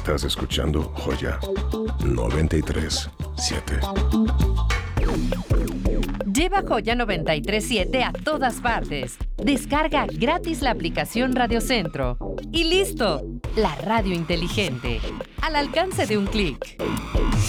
Estás escuchando Joya 93.7. Lleva Joya 93.7 a todas partes. Descarga gratis la aplicación Radio Centro. Y listo, la radio inteligente, al alcance de un clic.